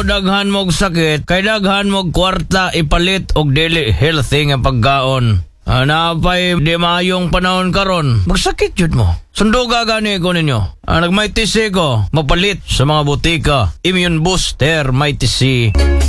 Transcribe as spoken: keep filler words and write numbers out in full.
daghan mog sakit, kay daghan mog kwarta ipalit og dili healthy nga pagkaon. Ah, napay di maayong panahon karon, magsakit jud mo. Sunduga gani ko ninyo. Ah, nagmay tisi ko, mapalit sa mga butika. Immune booster, may tisi.